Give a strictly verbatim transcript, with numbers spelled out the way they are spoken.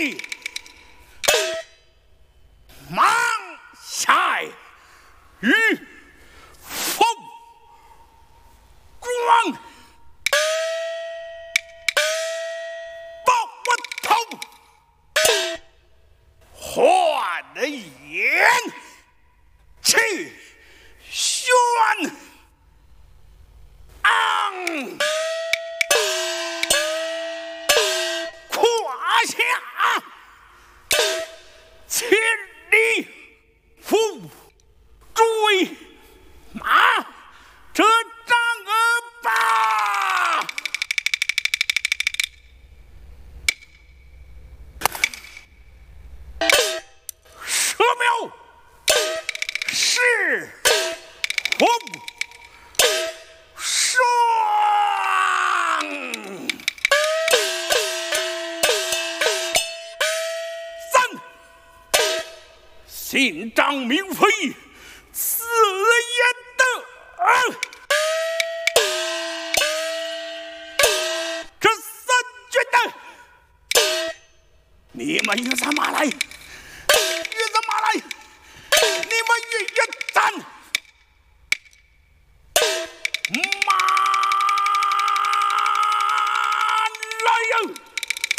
地芒下雨风光把我头换了眼去宣昂胯下千里赴追马，这张儿吧蛇苗是风霜，三信张明妃此言的，这三军的，你们有什么来？